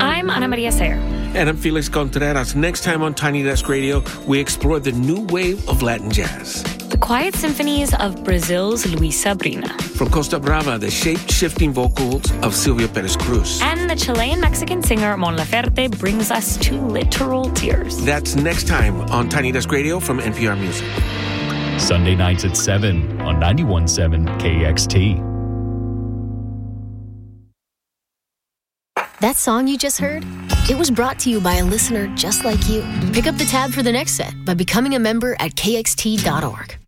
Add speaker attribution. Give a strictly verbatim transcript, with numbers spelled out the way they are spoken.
Speaker 1: I'm Ana Maria Sayer.
Speaker 2: And I'm Felix Contreras. Next time on Tiny Desk Radio, we explore the new wave of Latin jazz.
Speaker 1: The quiet symphonies of Brazil's Luis Sabrina.
Speaker 2: From Costa Brava, the shape-shifting vocals of Silvia Perez Cruz.
Speaker 1: And the Chilean-Mexican singer Mon Laferte brings us to literal tears.
Speaker 2: That's next time on Tiny Desk Radio from N P R Music.
Speaker 3: Sunday nights at seven on ninety-one point seven K X T.
Speaker 4: That song you just heard? It was brought to you by a listener just like you. Pick up the tab for the next set by becoming a member at K X T dot org.